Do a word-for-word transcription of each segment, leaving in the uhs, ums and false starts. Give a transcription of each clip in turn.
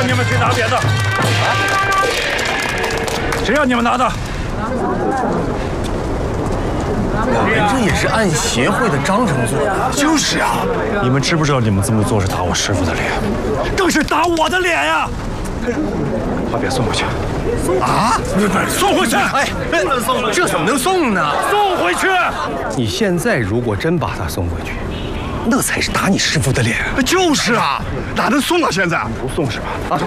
你们去拿别的？谁让你们拿的？ 我们这也是按协会的章程做的。 就是啊，你们知不知道你们这么做是打我师傅的脸，更是打我的脸呀！把别送回去。啊！送回去！ 哎，不能送了，这怎么能送呢？ 送回去！ 你现在如果真把他送回去，那才是打你师傅的脸。 就是啊，哪能送啊？现在不送是吧？啊！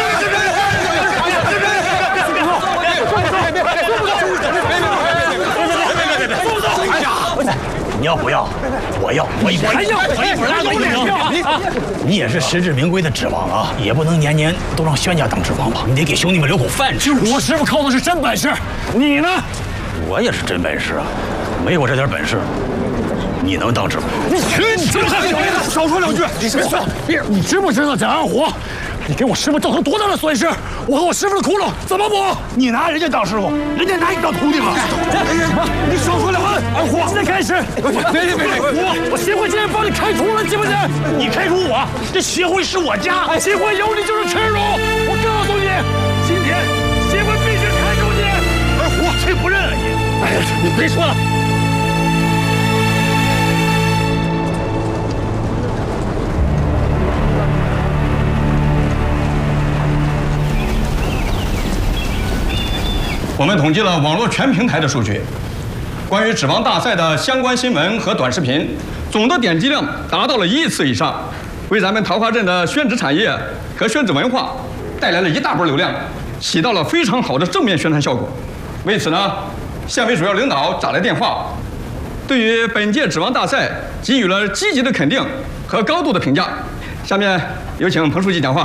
你要不要？我要，我一会儿还要，我一会儿拉走你。你也是实至名归的指王啊，也不能年年都让轩家当指王吧？你得给兄弟们留口饭吃。 我师傅靠的是真本事，你呢？ 我也是真本事啊，没我这点本事，你能当指王？ 你去，你这少说两句。你别说，你知不知道蒋二虎？你给我师傅造成多大的损失？我和我师傅的窟窿怎么补？ 你拿人家当师傅，人家拿你当徒弟吗？ 你少说两句！二虎，现在开始！别别别！我我协会今天把你开除了，记不记？ 你开除我？这协会是我家， 协会有你就是耻辱！我告诉你，今天协会必须开除你！ 二虎，谁不认啊你？ 哎呀，你别说了。 我们统计了网络全平台的数据，关于指王大赛的相关新闻和短视频，总的点击量达到了一亿次以上，为咱们桃花镇的宣纸产业和宣纸文化带来了一大波流量，起到了非常好的正面宣传效果。为此呢，县委主要领导打来电话，对于本届指王大赛给予了积极的肯定和高度的评价。下面有请彭书记讲话。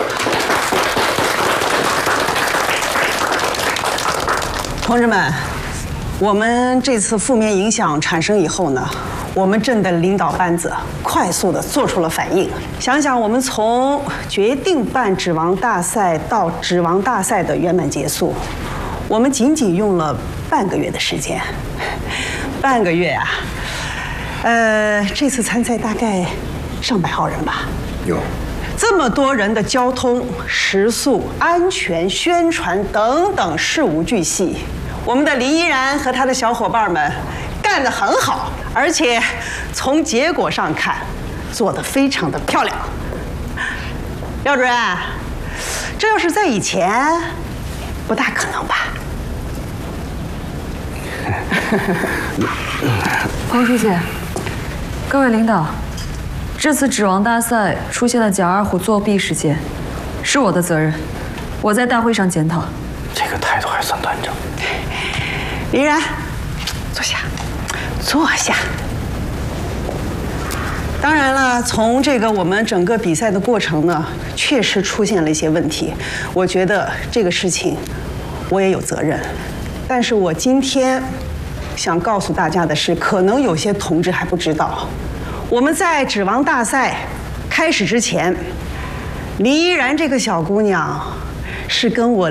同志们，我们这次负面影响产生以后呢，我们镇的领导班子快速地做出了反应。想想我们从决定办指王大赛到指王大赛的圆满结束，我们仅仅用了半个月的时间。半个月啊，呃，这次参赛大概上百号人吧。 有。 这么多人的交通、食宿、安全、宣传等等事无巨细，我们的林依然和他的小伙伴们干得很好，而且从结果上看，做得非常的漂亮。廖主任，这要是在以前，不大可能吧？ 彭书记，各位领导。这次指王大赛出现了蒋二虎作弊事件，是我的责任，我在大会上检讨。 这个态度还算端正。 林然，坐下，坐下。当然了，从这个我们整个比赛的过程呢，确实出现了一些问题。我觉得这个事情我也有责任，但是我今天想告诉大家的是，可能有些同志还不知道。我们在指王大赛开始之前，林依然这个小姑娘是跟我